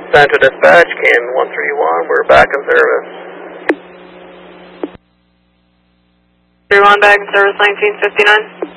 Santa Dispatch, Canton 131, we're back in service. 31 back in service 1959.